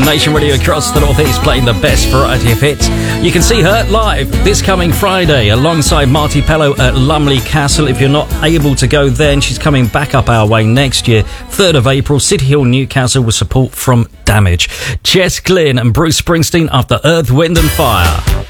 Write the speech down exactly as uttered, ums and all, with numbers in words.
Nation Radio across the Northeast, playing the best variety of hits. You can see her live this coming Friday alongside Marty Pellow at Lumley Castle. If you're not able to go then, she's coming back up our way next year, third of April, City Hill, Newcastle, with support from Damage. Jess Glynn and Bruce Springsteen after Earth, Wind and Fire.